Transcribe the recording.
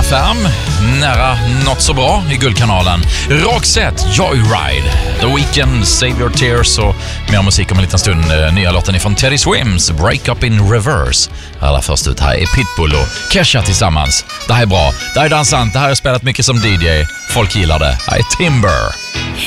FM, nära något så bra i Guldkanalen. Roxette, Joyride, The Weeknd, Save Your Tears och mer musik om en liten stund. Nya låten ifrån Teddy Swims, Break Up in Reverse. Allra först ut här är Pitbull och Kesha tillsammans. Det här är bra, det här är dansant, det här har jag spelat mycket som DJ. Folk gillar det. Här är Timber.